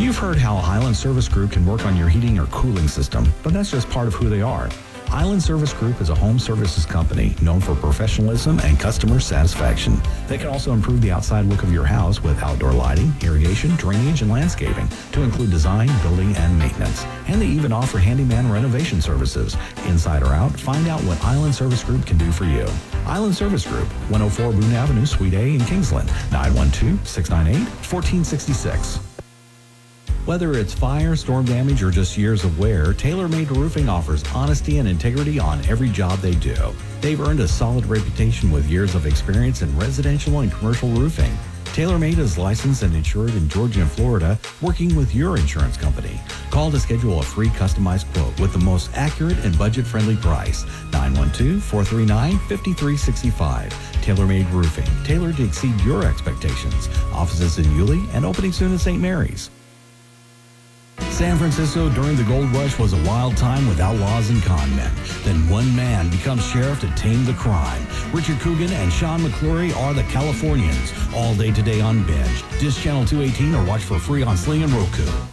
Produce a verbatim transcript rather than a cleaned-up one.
You've heard how Island Service Group can work on your heating or cooling system, but that's just part of who they are. Island Service Group is a home services company known for professionalism and customer satisfaction. They can also improve the outside look of your house with outdoor lighting, irrigation, drainage, and landscaping to include design, building, and maintenance. And they even offer handyman renovation services. Inside or out, find out what Island Service Group can do for you. Island Service Group, one oh four Boone Avenue, Suite A in Kingsland, nine one two, six nine eight, one four six six. Whether it's fire, storm damage, or just years of wear, TaylorMade Roofing offers honesty and integrity on every job they do. They've earned a solid reputation with years of experience in residential and commercial roofing. TaylorMade is licensed and insured in Georgia and Florida, working with your insurance company. Call to schedule a free customized quote with the most accurate and budget-friendly price. nine one two, four three nine, five three six five. TaylorMade Roofing, tailored to exceed your expectations. Offices in Yulee and opening soon in Saint Mary's. San Francisco during the gold rush was a wild time with outlaws and con men. Then one man becomes sheriff to tame the crime. Richard Coogan and Sean McClory are the Californians. All day today on Binge. Dish Channel two eighteen or watch for free on Sling and Roku.